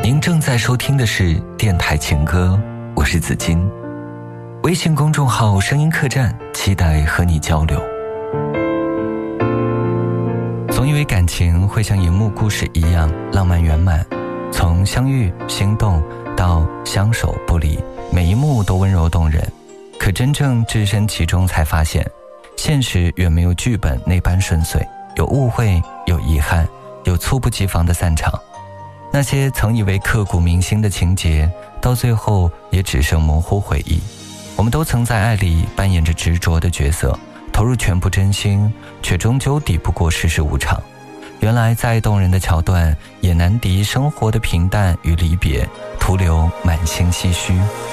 您正在收听的是电台情歌，我是子金。微信公众号声音客栈，期待和你交流。总以为感情会像荧幕故事一样浪漫圆满，从相遇心动到相守不离，每一幕都温柔动人。可真正置身其中才发现，现实远没有剧本那般顺遂，有误会，有遗憾，有猝不及防的散场。那些曾以为刻骨铭心的情节，到最后也只剩模糊回忆。我们都曾在爱里扮演着执着的角色，投入全部真心，却终究抵不过世事无常。原来再动人的桥段，也难敌生活的平淡与离别，徒留满心唏嘘。